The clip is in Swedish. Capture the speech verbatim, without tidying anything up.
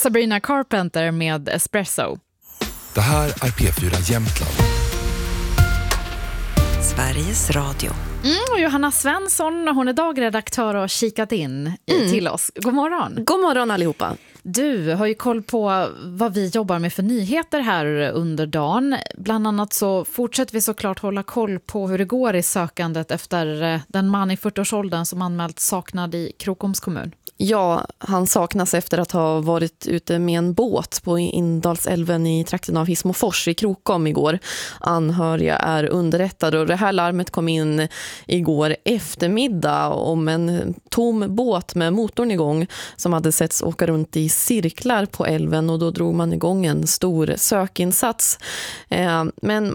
Sabrina Carpenter med Espresso. Det här är P fyra Jämtland. Sveriges Radio. Mm, och Johanna Svensson, hon är dagredaktör och har kikat in mm. till oss. God morgon. God morgon allihopa. Du har ju koll på vad vi jobbar med för nyheter här under dagen. Bland annat så fortsätter vi såklart hålla koll på hur det går i sökandet efter den man i fyrtioårsåldern som anmält saknad i Krokoms kommun. Ja, han saknas efter att ha varit ute med en båt på Indalsälven i trakten av Hismofors i Krokom igår. Anhöriga är underrättade och det här larmet kom in igår eftermiddag om en tom båt med motorn igång som hade setts åka runt i cirklar på älven och då drog man igång en stor sökinsats. Men